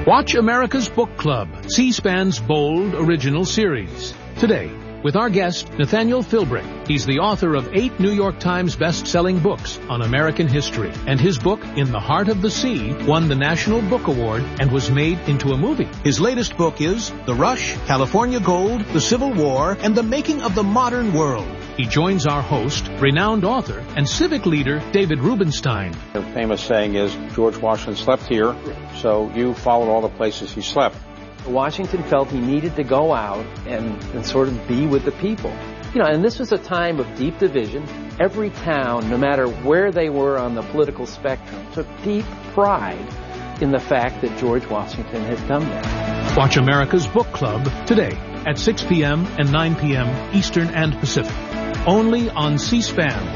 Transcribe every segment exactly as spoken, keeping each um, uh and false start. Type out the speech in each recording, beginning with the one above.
Watch America's Book Club, C-SPAN's bold original series. Today, with our guest, Nathaniel Philbrick. He's the author of eight New York Times best-selling books on American history. And his book, In the Heart of the Sea, won the National Book Award and was made into a movie. His latest book is The Rush, California Gold, The Civil War, and the Making of the Modern World. He joins our host, renowned author and civic leader David Rubenstein. The famous saying is, George Washington slept here, so you followed all the places he slept. Washington felt he needed to go out and, and sort of be with the people. You know, and this was a time of deep division. Every town, no matter where they were on the political spectrum, took deep pride in the fact that George Washington had come there. Watch America's Book Club today at six p.m. and nine p.m. Eastern and Pacific. Only on C-SPAN.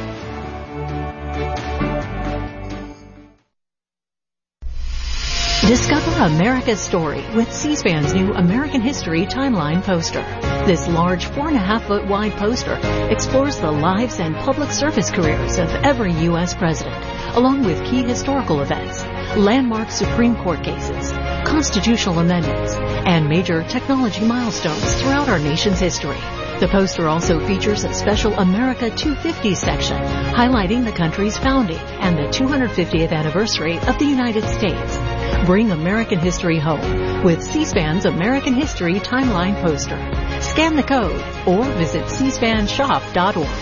Discover America's story with C-SPAN's new American History Timeline poster. This large four and a half foot wide poster explores the lives and public service careers of every U S president, along with key historical events, landmark Supreme Court cases, constitutional amendments, and major technology milestones throughout our nation's history. The poster also features a special America two fifty section highlighting the country's founding and the two hundred fiftieth anniversary of the United States. Bring American history home with C-SPAN's American History Timeline poster. Scan the code or visit c span shop dot org.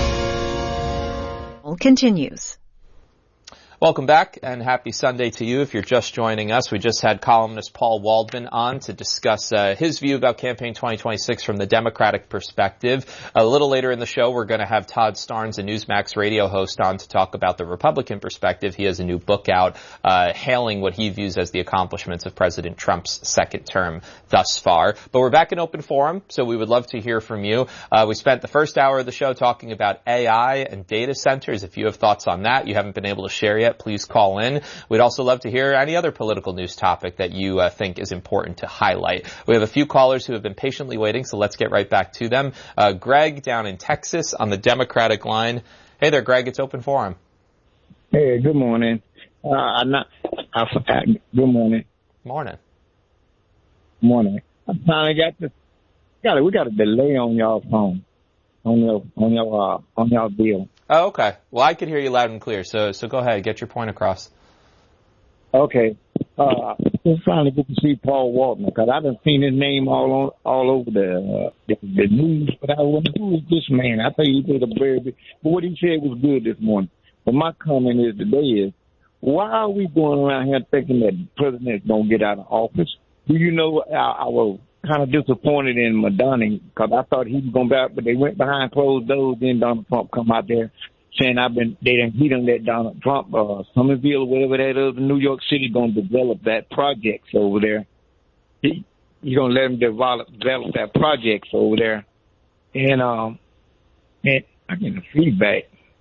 Continues. Welcome back and happy Sunday to you if you're just joining us. We just had columnist Paul Waldman on to discuss uh, his view about campaign twenty twenty-six from the Democratic perspective. A little later in the show, we're going to have Todd Starnes, a Newsmax radio host, on to talk about the Republican perspective. He has a new book out uh, hailing what he views as the accomplishments of President Trump's second term thus far. But we're back in open forum, so we would love to hear from you. Uh, we spent the first hour of the show talking about A I and data centers. If you have thoughts on that you haven't been able to share yet, please call in. We'd also love to hear any other political news topic that you uh, think is important to highlight. We have a few callers who have been patiently waiting, so let's get right back to them. Uh, Greg down in Texas on the Democratic line. Hey there, Greg. It's open forum. Hey, good morning. Uh, I'm not, I, I, good morning. Morning. Morning. I finally got the, got it. We got a delay on y'all phone, on your, on your, uh, on y'all bill. Oh, okay. Well, I could hear you loud and clear, so so go ahead, get your point across. Okay. Uh, it's finally good to see Paul Waldman, because I done seen his name all on, all over the, uh, the the news, but I wonder who is this man? I think he did a very big, but what he said was good this morning. But my comment is today is, why are we going around here thinking that the president's going to get out of office? Do you know, I, I was kind of disappointed in Madani, because I thought he was going back, but they went behind closed doors. Then Donald Trump come out there saying I've been, they done, he done let Donald Trump, uh, Somerville or whatever that is, in New York City, going to develop that projects over there. He, he going to let him develop, develop that projects over there. And, um, and I get the feedback.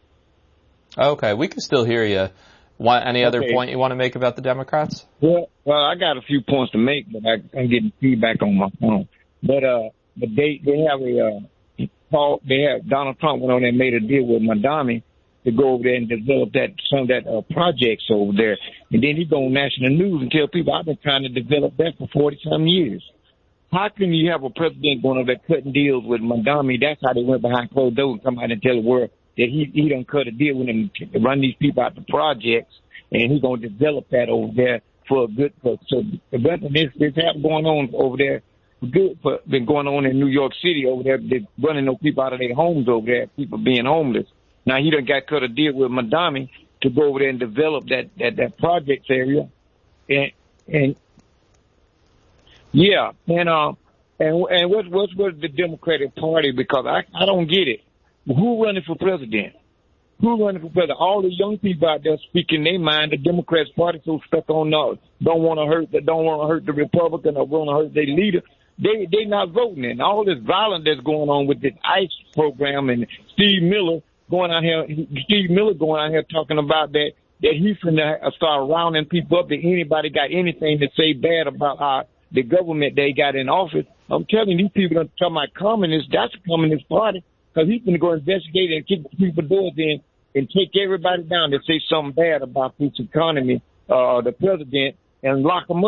Okay, we can still hear you. Want, any other okay. point you want to make about the Democrats? Well, well, I got a few points to make, but I, I'm getting feedback on my phone. But, uh, but they, they have a, uh, Paul, they have, Donald Trump went on there and made a deal with Madani to go over there and develop that, some of that, uh, projects over there. And then he go on national news and tell people, I've been trying to develop that for forty some years. How can you have a president going over there cutting deals with Madani? That's how they went behind closed doors and come out and tell the world that he, he done cut a deal with him to run these people out the projects, and he's going to develop that over there for a good purpose. So the this, this happened going on over there, good, for, been going on in New York City over there, they're running those people out of their homes over there, people being homeless. Now he done got cut a deal with Madani to go over there and develop that, that, that projects area. And, and, yeah, and, uh, and, and what's, what's, what's the Democratic Party? Because I, I don't get it. Who running for president? Who running for president? All the young people out there speaking their mind. The Democrats party so stuck on uh, don't want to hurt the don't want to hurt the Republican or want to hurt their leader. They they not voting. And all this violence that's going on with this ICE program and Steve Miller going out here, Steve Miller going out here talking about that that he's finna start rounding people up. That anybody got anything to say bad about our, the government they got in office. I'm telling you, these people are talking about communists. That's a communist party. Because he's going to go investigate and kick people doors in and take everybody down that say something bad about this economy, uh, the president, and lock them up.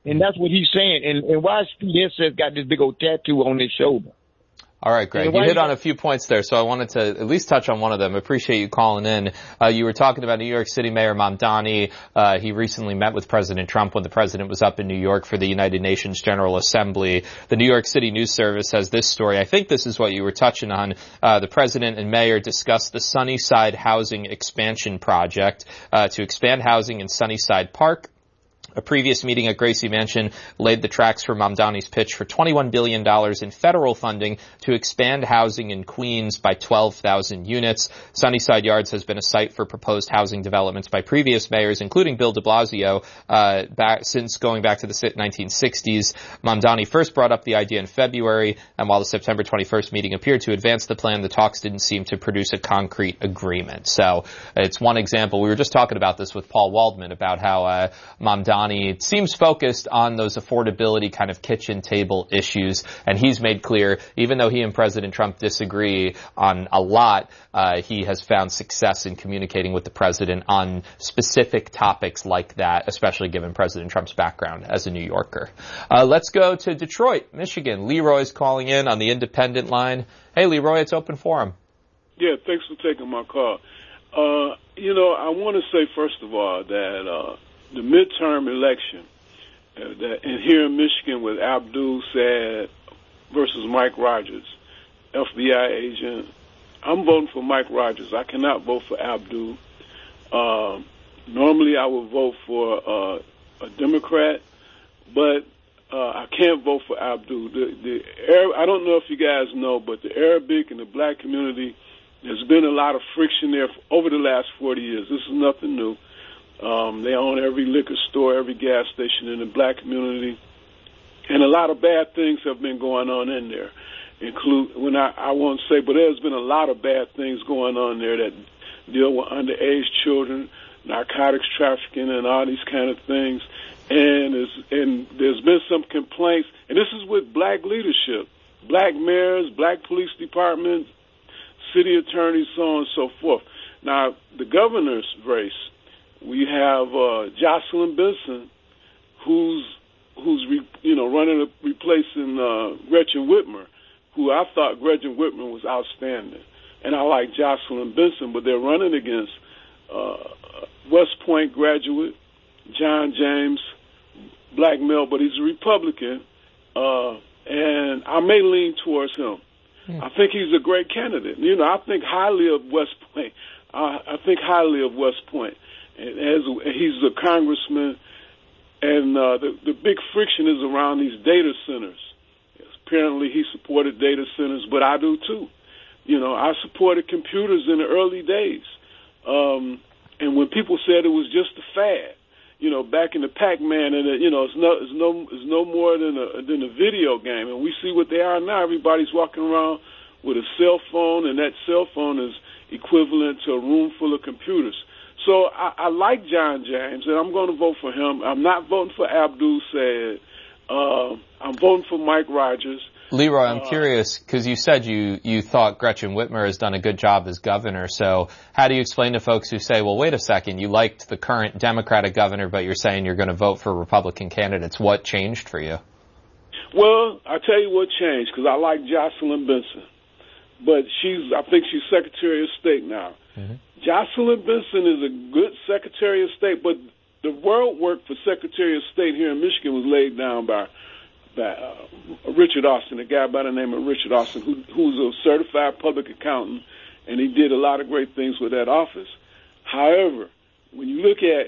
And that's what he's saying. And, and why is Pete Hegseth got this big old tattoo on his shoulder? All right, Greg, you hit on a few points there, so I wanted to at least touch on one of them. Appreciate you calling in. Uh, you were talking about New York City Mayor Mamdani. Uh, he recently met with President Trump when the president was up in New York for the United Nations General Assembly. The New York City News Service has this story. I think this is what you were touching on. Uh, the president and mayor discussed the Sunnyside Housing Expansion Project uh, to expand housing in Sunnyside Park. A previous meeting at Gracie Mansion laid the tracks for Mamdani's pitch for twenty-one billion dollars in federal funding to expand housing in Queens by twelve thousand units. Sunnyside Yards has been a site for proposed housing developments by previous mayors, including Bill de Blasio, uh, back, since going back to the nineteen sixties. Mamdani first brought up the idea in February, and while the September twenty-first meeting appeared to advance the plan, the talks didn't seem to produce a concrete agreement. So it's one example. We were just talking about this with Paul Waldman about how uh, Mamdani It seems focused on those affordability kind of kitchen table issues, and he's made clear, even though he and President Trump disagree on a lot, uh, he has found success in communicating with the president on specific topics like that, especially given President Trump's background as a New Yorker. Uh, let's go to Detroit, Michigan. Leroy's calling in on the independent line. Hey, Leroy, it's open forum. Yeah, thanks for taking my call. Uh, you know, I want to say, first of all, that uh, the midterm election, uh, that, and here in Michigan with Abdul Saad versus Mike Rogers, F B I agent, I'm voting for Mike Rogers. I cannot vote for Abdul. Uh, normally I would vote for uh, a Democrat, but uh, I can't vote for Abdul. The, the Arab, I don't know if you guys know, but the Arabic and the black community, there's been a lot of friction there for, over the last forty years. This is nothing new. Um, they own every liquor store, every gas station in the black community. And a lot of bad things have been going on in there. Include, when I, I won't say, but there's been a lot of bad things going on there that deal with underage children, narcotics trafficking, and all these kind of things. And, it's, and there's been some complaints, and this is with black leadership, black mayors, black police departments, city attorneys, so on and so forth. Now, the governor's race, we have uh, Jocelyn Benson, who's who's re, you know running a, replacing uh, Gretchen Whitmer, who I thought Gretchen Whitmer was outstanding, and I like Jocelyn Benson, but they're running against uh, West Point graduate John James, black male, but he's a Republican, uh, and I may lean towards him. Hmm. I think he's a great candidate. You know, I think highly of West Point. I, I think highly of West Point. And as he's a congressman, and uh, the, the big friction is around these data centers. Yes, apparently he supported data centers, but I do too. You know, I supported computers in the early days. Um, and when people said it was just a fad, you know, back in the Pac-Man, and, uh, you know, it's no, it's no, it's no more than a, than a video game. And we see what they are now. Everybody's walking around with a cell phone, and that cell phone is equivalent to a room full of computers. So I, I like John James, and I'm going to vote for him. I'm not voting for Abdul Saad. Uh, I'm voting for Mike Rogers. Leroy, I'm uh, curious, because you said you, you thought Gretchen Whitmer has done a good job as governor. So how do you explain to folks who say, well, wait a second, you liked the current Democratic governor, but you're saying you're going to vote for Republican candidates. What changed for you? Well, I'll tell you what changed, because I like Jocelyn Benson. But she's, I think she's Secretary of State now. Mm-hmm. Jocelyn Benson is a good Secretary of State, but the world work for Secretary of State here in Michigan was laid down by, by uh, Richard Austin, a guy by the name of Richard Austin, who, who's a certified public accountant, and he did a lot of great things with that office. However, when you look at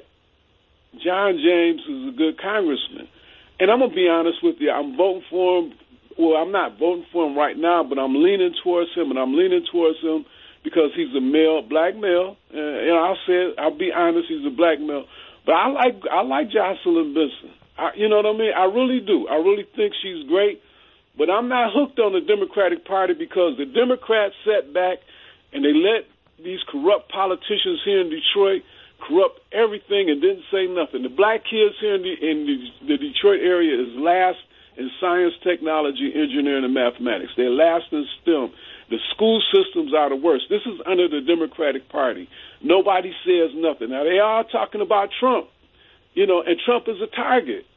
John James, is a good congressman, and I'm going to be honest with you, I'm voting for him. Well, I'm not voting for him right now, but I'm leaning towards him, and I'm leaning towards him because he's a male, black male. Uh, and I'll say it, I'll be honest, he's a black male. But I like I like Jocelyn Benson. I, you know what I mean? I really do. I really think she's great. But I'm not hooked on the Democratic Party because the Democrats sat back and they let these corrupt politicians here in Detroit corrupt everything and didn't say nothing. The black kids here in the, in the, the Detroit area is last in science, technology, engineering, and mathematics. They're last in STEM. The school systems are the worst. This is under the Democratic Party. Nobody says nothing. Now, they are talking about Trump, you know, and Trump is a target.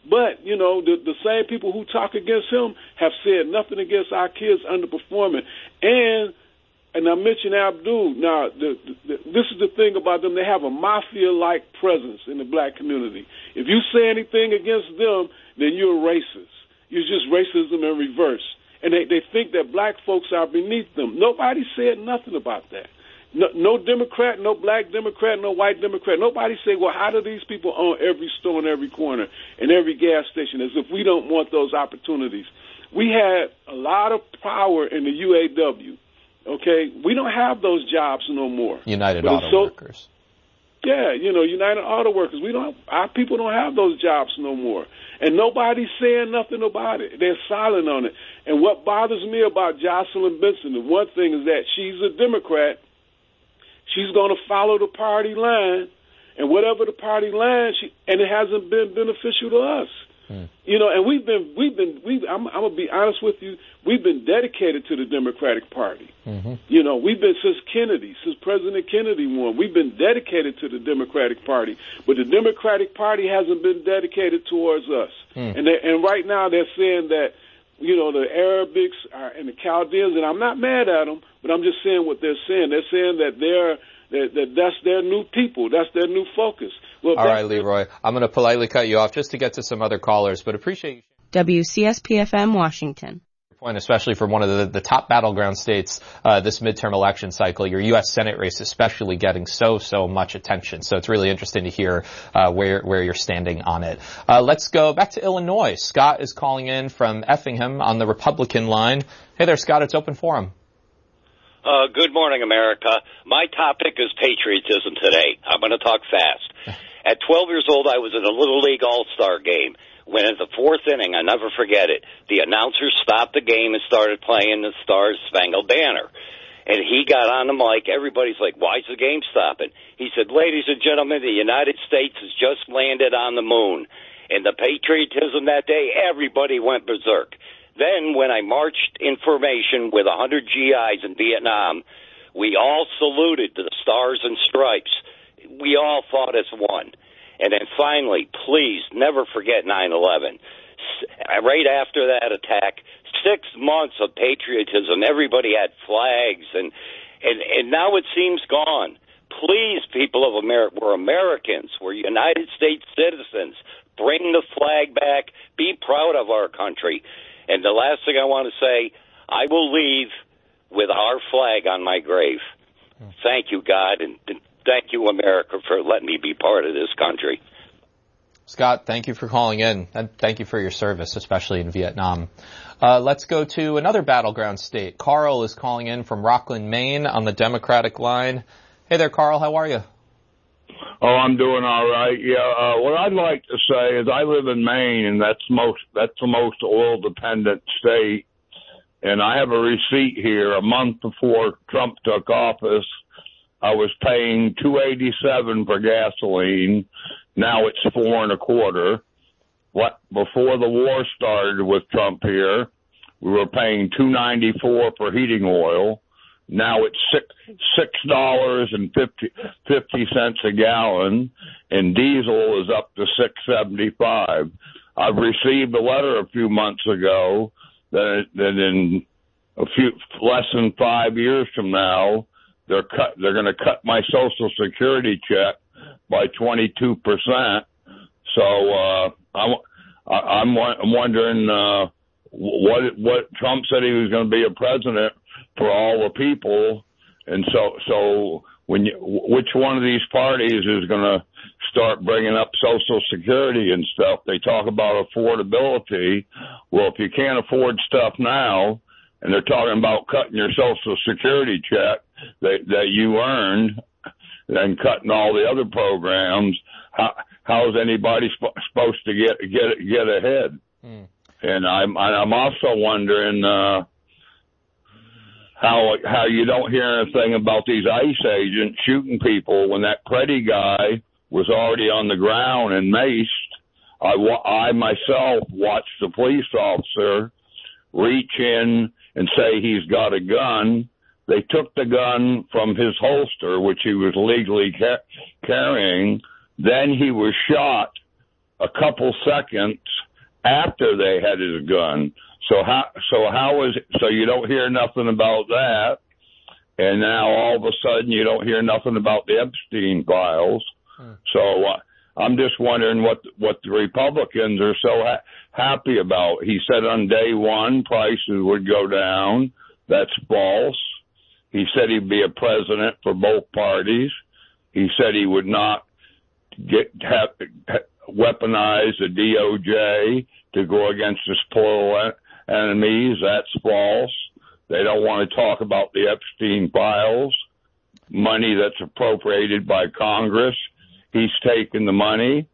But, you know, the, the same people who talk against him have said nothing against our kids underperforming. And and I mentioned Abdul. Now, the, the, this is the thing about them. They have a mafia-like presence in the black community. If you say anything against them, then you're racist. You're just racism in reverse. And they, they think that black folks are beneath them. Nobody said nothing about that. No, no Democrat, no black Democrat, no white Democrat. Nobody say, well, how do these people own every store in every corner and every gas station, as if we don't want those opportunities. We had a lot of power in the U A W, okay? We don't have those jobs no more. United but Auto so, Workers. Yeah, you know, United Auto Workers. We don't. Our people don't have those jobs no more. And nobody's saying nothing about it. They're silent on it. And what bothers me about Jocelyn Benson, the one thing is that she's a Democrat. She's going to follow the party line, and whatever the party line, she, and it hasn't been beneficial to us. Hmm. You know, and we've been, we've been, we. I'm, I'm gonna be honest with you. We've been dedicated to the Democratic Party. Mm-hmm. You know, we've been since Kennedy, since President Kennedy won. We've been dedicated to the Democratic Party, but the Democratic Party hasn't been dedicated towards us. Hmm. And they, and right now they're saying that, you know, the Arabics are, and the Chaldeans, and I'm not mad at them, but I'm just saying what they're saying. They're saying that they're that, that that's their new people, that's their new focus. Well, all right, Leroy, I'm going to politely cut you off just to get to some other callers, but appreciate you. W C S P F M, Washington. Point, especially from one of the, the top battleground states uh, this midterm election cycle, your U S Senate race especially getting so, so much attention. So it's really interesting to hear uh, where where you're standing on it. Uh, let's go back to Illinois. Scott is calling in from Effingham on the Republican line. Hey there, Scott. It's open forum. Uh, good morning, America. My topic is patriotism today. I'm going to talk fast. At twelve years old, I was in a Little League All-Star game. When in the fourth inning, I never forget it, the announcer stopped the game and started playing the Stars Spangled Banner. And he got on the mic. Everybody's like, why is the game stopping? He said, ladies and gentlemen, the United States has just landed on the moon. And the patriotism that day, everybody went berserk. Then when I marched in formation with one hundred G Is in Vietnam, we all saluted to the Stars and Stripes. We all fought as one. And then finally, please never forget nine eleven. Right after that attack, six months of patriotism. Everybody had flags, and and, and now it seems gone. Please, people of America, we're Americans. We're United States citizens. Bring the flag back. Be proud of our country. And the last thing I want to say, I will leave with our flag on my grave. Thank you, God, and thank you, America, for letting me be part of this country. Scott, thank you for calling in, and thank you for your service, especially in Vietnam. Uh, let's go to another battleground state. Carl is calling in from Rockland, Maine on the Democratic line. Hey there, Carl. How are you? Oh, I'm doing all right. Yeah, uh, what I'd like to say is I live in Maine, and that's most that's the most oil-dependent state. And I have a receipt here. A month before Trump took office, I was paying two eighty-seven for gasoline. Now it's four and a quarter. What before the war started with Trump here, we were paying two ninety-four for heating oil. Now it's six six dollars and fifty fifty cents a gallon, and diesel is up to six seventy-five. I've received a letter a few months ago that that in a few less than five years from now, they're cut. They're going to cut my Social Security check by twenty-two percent. So uh, I'm I'm I'm wondering uh, what what Trump said he was going to be a president for all the people, and so so when you, which one of these parties is going to start bringing up Social Security and stuff? They talk about affordability. Well, if you can't afford stuff now, and they're talking about cutting your Social Security check that that you earned, and cutting all the other programs, how how is anybody sp- supposed to get get get ahead? Mm. And I'm I'm also wondering uh, how how you don't hear anything about these ICE agents shooting people when that Preddy guy was already on the ground and maced. I I myself watched the police officer reach in and say he's got a gun. They took the gun from his holster, which he was legally ca- carrying. Then he was shot a couple seconds after they had his gun. So how, so how is it, so you don't hear nothing about that. And now all of a sudden you don't hear nothing about the Epstein files. Hmm. So uh, I'm just wondering what, what the Republicans are so ha- happy about. He said on day one prices would go down. That's false. He said he'd be a president for both parties. He said he would not get have, weaponize the D O J to go against his poor enemies. That's false. They don't want to talk about the Epstein files, money that's appropriated by Congress. He's taking the money,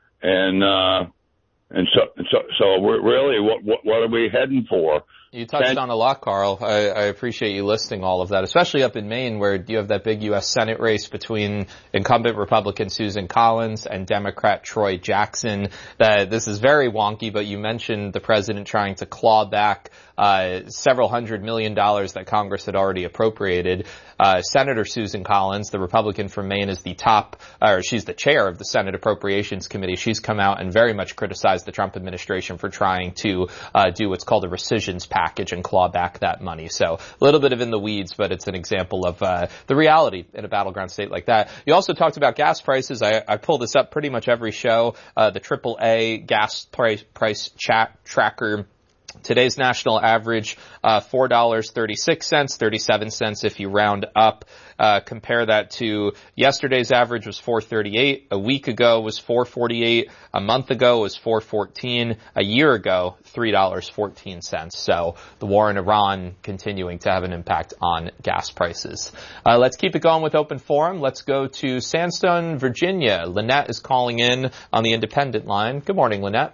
and uh, and so so so we're really what what what are we heading for? You touched on a lot, Carl. I, I appreciate you listing all of that, especially up in Maine where you have that big U S Senate race between incumbent Republican Susan Collins and Democrat Troy Jackson. That this is very wonky, but you mentioned the president trying to claw back uh several hundred million dollars that Congress had already appropriated. Uh Senator Susan Collins, the Republican from Maine, is the top, or she's the chair of the Senate Appropriations Committee. She's come out and very much criticized the Trump administration for trying to uh do what's called a rescissions package and claw back that money. So a little bit of in the weeds, but it's an example of uh the reality in a battleground state like that. You also talked about gas prices. I, I pull this up pretty much every show. Uh the triple A gas price price chat tracker. Today's national average, uh, four dollars and thirty-six cents, thirty-seven cents if you round up. Uh, compare that to yesterday's average was four thirty-eight. A week ago was four forty-eight. A month ago was four fourteen. A year ago, three dollars and fourteen cents. So the war in Iran continuing to have an impact on gas prices. Uh, let's keep it going with Open Forum. Let's go to Sandstone, Virginia. Lynette is calling in on the independent line. Good morning, Lynette.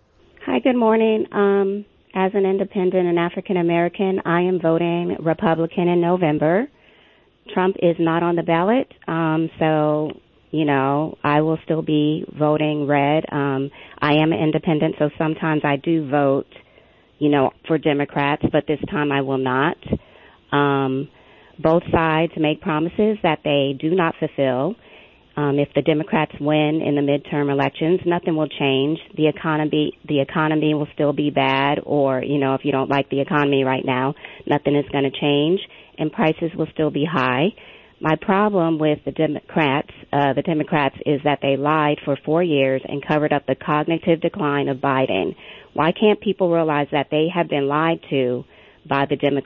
Hi, good morning. Um, As an independent and African American, I am voting Republican in November. Trump is not on the ballot, um, so, you know, I will still be voting red. Um, I am an independent, so sometimes I do vote, you know, for Democrats, but this time I will not. Um, both sides make promises that they do not fulfill. Um, if the Democrats win in the midterm elections, nothing will change. The economy, the economy will still be bad, or, you know, if you don't like the economy right now, nothing is going to change, and prices will still be high. My problem with the Democrats, uh, the Democrats is that they lied for four years and covered up the cognitive decline of Biden. Why can't people realize that they have been lied to by the Democrats?